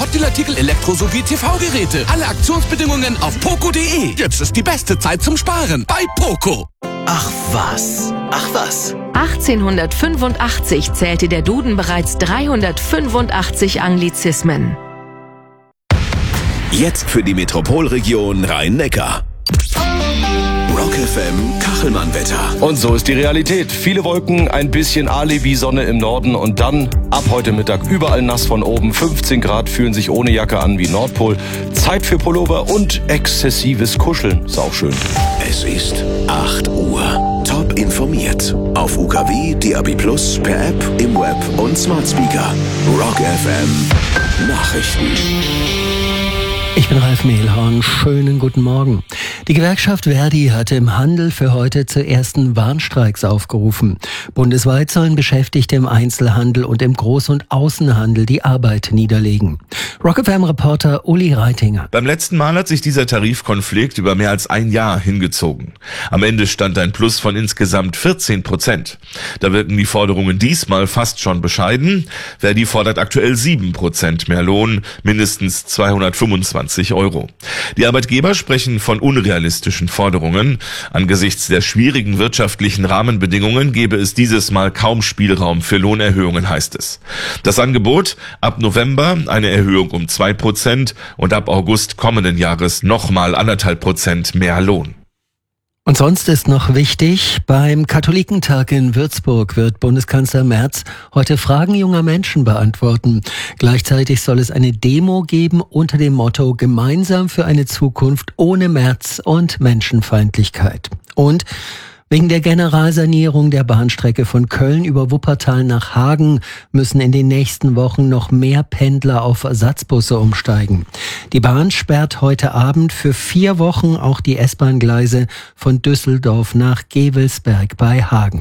Top-Deal-Artikel Elektro- sowie TV-Geräte. Alle Aktionsbedingungen auf poco.de. Jetzt ist die beste Zeit zum Sparen bei Poco. Ach was. 1885 zählte der Duden bereits 385 Anglizismen. Jetzt für die Metropolregion Rhein-Neckar. Rock FM Kachelmann-Wetter. Und so ist die Realität. Viele Wolken, ein bisschen Alibi-Sonne im Norden und dann ab heute Mittag überall nass von oben. 15 Grad fühlen sich ohne Jacke an wie Nordpol. Zeit für Pullover und exzessives Kuscheln. Ist auch schön. Es ist 8 Uhr. Top informiert. Auf UKW, DAB+, per App, im Web und Smart Speaker. Rock FM Nachrichten. Ich bin Ralf Mehlhorn. Schönen guten Morgen. Die Gewerkschaft Verdi hatte im Handel für heute zu ersten Warnstreiks aufgerufen. Bundesweit sollen Beschäftigte im Einzelhandel und im Groß- und Außenhandel die Arbeit niederlegen. Rock FM-Reporter Uli Reitinger. Beim letzten Mal hat sich dieser Tarifkonflikt über mehr als ein Jahr hingezogen. Am Ende stand ein Plus von insgesamt 14%. Da wirken die Forderungen diesmal fast schon bescheiden. Verdi fordert aktuell 7% mehr Lohn, mindestens 225 €. Die Arbeitgeber sprechen von unrealistischen Forderungen. Angesichts der schwierigen wirtschaftlichen Rahmenbedingungen gebe es dieses Mal kaum Spielraum für Lohnerhöhungen, heißt es. Das Angebot: ab November eine Erhöhung um 2% und ab August kommenden Jahres nochmal 1,5% mehr Lohn. Und sonst ist noch wichtig, beim Katholikentag in Würzburg wird Bundeskanzler Merz heute Fragen junger Menschen beantworten. Gleichzeitig soll es eine Demo geben unter dem Motto Gemeinsam für eine Zukunft ohne Merz und Menschenfeindlichkeit. Und wegen der Generalsanierung der Bahnstrecke von Köln über Wuppertal nach Hagen müssen in den nächsten Wochen noch mehr Pendler auf Ersatzbusse umsteigen. Die Bahn sperrt heute Abend für 4 Wochen auch die S-Bahn-Gleise von Düsseldorf nach Gevelsberg bei Hagen.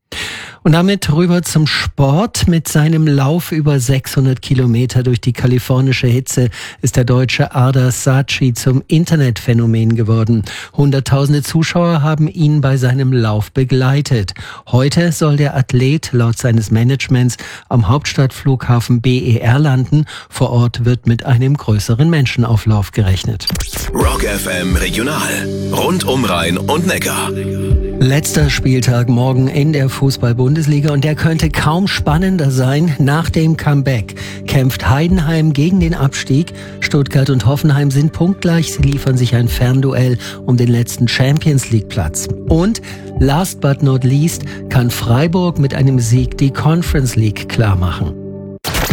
Und damit rüber zum Sport. Mit seinem Lauf über 600 Kilometer durch die kalifornische Hitze ist der Deutsche Ardar Saci zum Internetphänomen geworden. Hunderttausende Zuschauer haben ihn bei seinem Lauf begleitet. Heute soll der Athlet laut seines Managements am Hauptstadtflughafen BER landen. Vor Ort wird mit einem größeren Menschenauflauf gerechnet. Rock FM Regional. Rund um Rhein und Neckar. Letzter Spieltag morgen in der Fußball-Bundesliga und der könnte kaum spannender sein. Nach dem Comeback kämpft Heidenheim gegen den Abstieg. Stuttgart und Hoffenheim sind punktgleich. Sie liefern sich ein Fernduell um den letzten Champions-League-Platz. Und last but not least kann Freiburg mit einem Sieg die Conference League klarmachen.